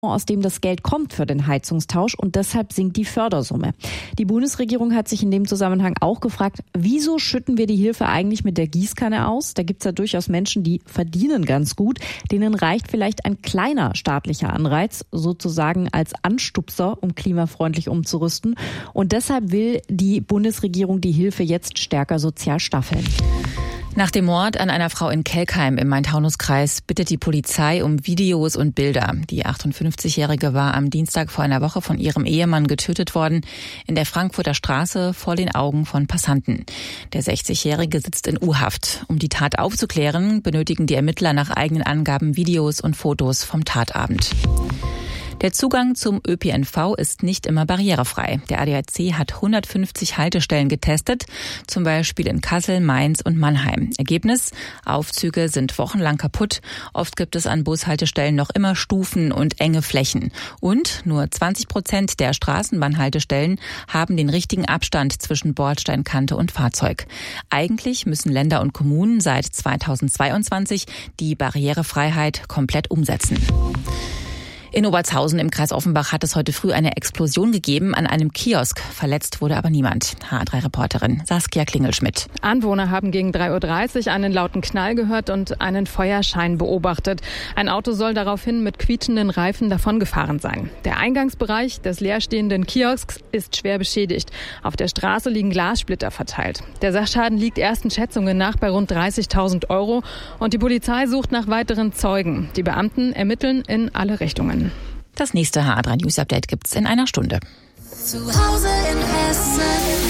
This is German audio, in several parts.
aus dem das Geld kommt für den Heizungstausch und deshalb sinkt die Fördersumme. Die Bundesregierung hat sich in dem Zusammenhang auch gefragt, wieso schütten wir die Hilfe eigentlich mit der Gießkanne aus? Da gibt's ja durchaus Menschen, die verdienen ganz gut. Denen reicht vielleicht ein kleiner staatlicher Anreiz, sozusagen als Anstupser, um klimafreundlich umzurüsten. Und deshalb will die Bundesregierung die Hilfe jetzt stärker sozial staffeln. Nach dem Mord an einer Frau in Kelkheim im Main-Taunus-Kreis bittet die Polizei um Videos und Bilder. Die 58-Jährige war am Dienstag vor einer Woche von ihrem Ehemann getötet worden in der Frankfurter Straße vor den Augen von Passanten. Der 60-Jährige sitzt in U-Haft. Um die Tat aufzuklären, benötigen die Ermittler nach eigenen Angaben Videos und Fotos vom Tatabend. Der Zugang zum ÖPNV ist nicht immer barrierefrei. Der ADAC hat 150 Haltestellen getestet, zum Beispiel in Kassel, Mainz und Mannheim. Ergebnis: Aufzüge sind wochenlang kaputt. Oft gibt es an Bushaltestellen noch immer Stufen und enge Flächen. Und nur 20% der Straßenbahnhaltestellen haben den richtigen Abstand zwischen Bordsteinkante und Fahrzeug. Eigentlich müssen Länder und Kommunen seit 2022 die Barrierefreiheit komplett umsetzen. In Obertshausen im Kreis Offenbach hat es heute früh eine Explosion gegeben an einem Kiosk. Verletzt wurde aber niemand. HR3-Reporterin Saskia Klingelschmidt. Anwohner haben gegen 3:30 Uhr einen lauten Knall gehört und einen Feuerschein beobachtet. Ein Auto soll daraufhin mit quietschenden Reifen davongefahren sein. Der Eingangsbereich des leerstehenden Kiosks ist schwer beschädigt. Auf der Straße liegen Glassplitter verteilt. Der Sachschaden liegt ersten Schätzungen nach bei rund 30.000 € und die Polizei sucht nach weiteren Zeugen. Die Beamten ermitteln in alle Richtungen. Das nächste HR3 News Update gibt's in einer Stunde. Zu Hause in Hessen.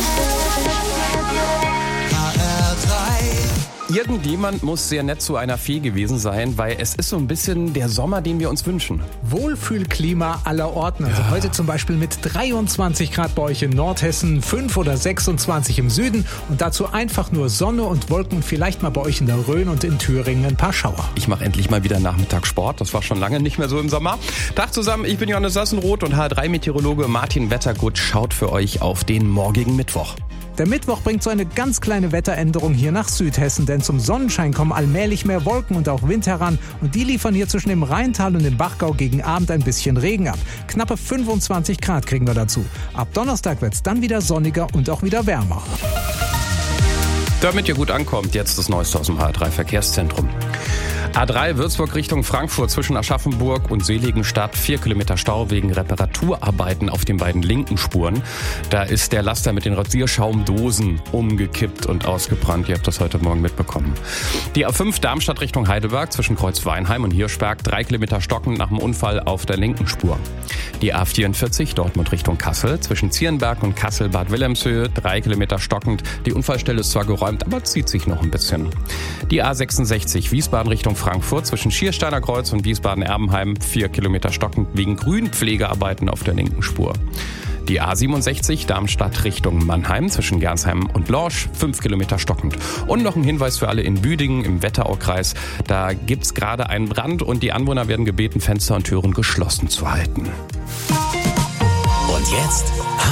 Irgendjemand muss sehr nett zu einer Fee gewesen sein, weil es ist so ein bisschen der Sommer, den wir uns wünschen. Wohlfühlklima aller Orten. Also heute zum Beispiel mit 23 Grad bei euch in Nordhessen, 5 oder 26 im Süden und dazu einfach nur Sonne und Wolken und vielleicht mal bei euch in der Rhön und in Thüringen ein paar Schauer. Ich mache endlich mal wieder Nachmittagssport. Das war schon lange nicht mehr so im Sommer. Tag zusammen, ich bin Johannes Sassenroth und HR3-Meteorologe Martin Wettergut schaut für euch auf den morgigen Mittwoch. Der Mittwoch bringt so eine ganz kleine Wetteränderung hier nach Südhessen, denn zum Sonnenschein kommen allmählich mehr Wolken und auch Wind heran und die liefern hier zwischen dem Rheintal und dem Bachgau gegen Abend ein bisschen Regen ab. Knappe 25 Grad kriegen wir dazu. Ab Donnerstag wird's dann wieder sonniger und auch wieder wärmer. Damit ihr gut ankommt, jetzt das Neueste aus dem HR3-Verkehrszentrum. A3 Würzburg Richtung Frankfurt zwischen Aschaffenburg und Seligenstadt. 4 Kilometer Stau wegen Reparaturarbeiten auf den beiden linken Spuren. Da ist der Laster mit den Rasierschaumdosen umgekippt und ausgebrannt. Ihr habt das heute Morgen mitbekommen. Die A5 Darmstadt Richtung Heidelberg zwischen Kreuzweinheim und Hirschberg. 3 Kilometer stockend nach dem Unfall auf der linken Spur. Die A44 Dortmund Richtung Kassel zwischen Zierenberg und Kassel-Bad Wilhelmshöhe. 3 Kilometer stockend. Die Unfallstelle ist zwar geräumt, aber zieht sich noch ein bisschen. Die A66 Wiesbaden Richtung Frankfurt zwischen Schiersteiner Kreuz und Wiesbaden-Erbenheim. 4 Kilometer stockend wegen Grünpflegearbeiten auf der linken Spur. Die A67 Darmstadt Richtung Mannheim zwischen Gernsheim und Lorsch. 5 Kilometer stockend. Und noch ein Hinweis für alle in Büdingen im Wetteraukreis. Da gibt's gerade einen Brand und die Anwohner werden gebeten, Fenster und Türen geschlossen zu halten. Und jetzt